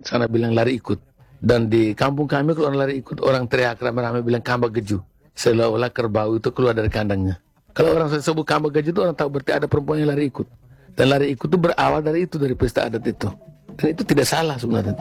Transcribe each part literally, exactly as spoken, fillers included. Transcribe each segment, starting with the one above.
Sana bilang lari ikut. Dan di kampung kami kalau orang lari ikut, orang teriak ramai-ramai bilang kamba geju. Seolah-olah kerbau itu keluar dari kandangnya. Kalau orang sebut kamba geju itu orang tahu berarti ada perempuan yang lari ikut. Dan lari ikut itu berawal dari itu, dari pesta adat itu. Dan itu tidak salah sebenarnya.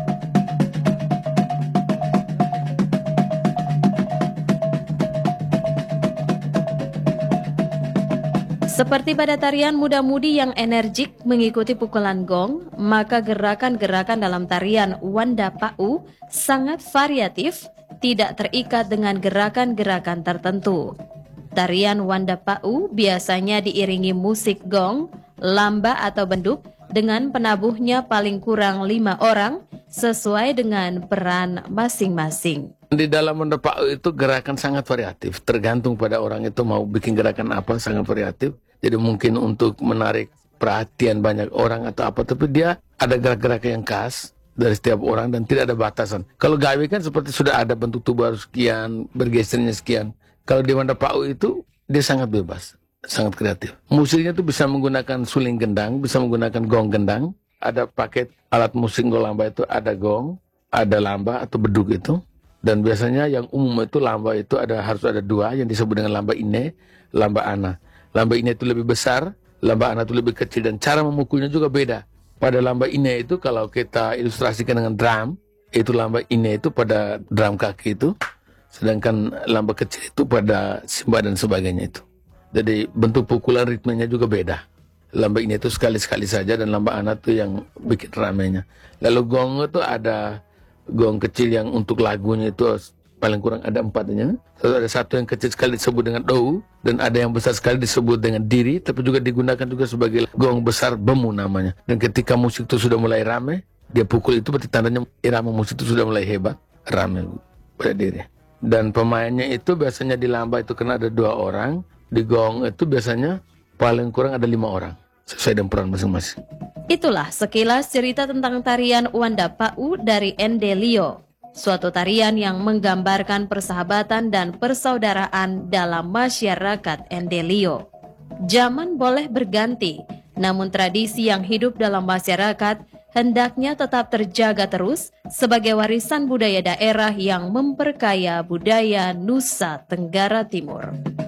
Seperti pada tarian muda-mudi yang energik mengikuti pukulan gong, maka gerakan-gerakan dalam tarian Wanda Pa'u sangat variatif, tidak terikat dengan gerakan-gerakan tertentu. Tarian Wanda Pa'u biasanya diiringi musik gong, lamba atau benduk dengan penabuhnya paling kurang lima orang sesuai dengan peran masing-masing. Di dalam Wanda Pa'u itu gerakan sangat variatif, tergantung pada orang itu mau bikin gerakan apa, sangat variatif. Jadi mungkin untuk menarik perhatian banyak orang atau apa, tapi dia ada gerak-gerak yang khas dari setiap orang dan tidak ada batasan. Kalau gawe kan seperti sudah ada bentuk tubuh harus sekian, bergesernya sekian. Kalau di Wanda Pa'u itu dia sangat bebas, sangat kreatif. Musiknya itu bisa menggunakan suling gendang, bisa menggunakan gong gendang. Ada paket alat musik gong lamba itu ada gong, ada lamba atau beduk itu. Dan biasanya yang umum itu lamba itu ada harus ada dua yang disebut dengan lamba ine, lamba ana. Lamba ine itu lebih besar, lamba ana itu lebih kecil dan cara memukulnya juga beda. Pada lamba ine itu kalau kita ilustrasikan dengan drum, itu lamba ine itu pada drum kaki itu, sedangkan lamba kecil itu pada simba dan sebagainya itu. Jadi bentuk pukulan ritmenya juga beda. Lamba ine itu sekali-sekali saja dan lamba ana itu yang bikin ramenya. Lalu gong itu ada gong kecil yang untuk lagunya itu paling kurang ada empatnya. Terus ada satu yang kecil sekali disebut dengan dou dan ada yang besar sekali disebut dengan diri, tapi juga digunakan juga sebagai gong besar bemu namanya. Dan ketika musik itu sudah mulai rame, dia pukul itu berarti tandanya irama musik itu sudah mulai hebat, rame pada diri. Dan pemainnya itu biasanya di lamba itu kena ada dua orang, di gong itu biasanya paling kurang ada lima orang, sesuai dengan peran masing-masing. Itulah sekilas cerita tentang tarian Wanda Pa'u dari Ende Lio. Suatu tarian yang menggambarkan persahabatan dan persaudaraan dalam masyarakat Ende Lio. Zaman boleh berganti, namun tradisi yang hidup dalam masyarakat hendaknya tetap terjaga terus sebagai warisan budaya daerah yang memperkaya budaya Nusa Tenggara Timur.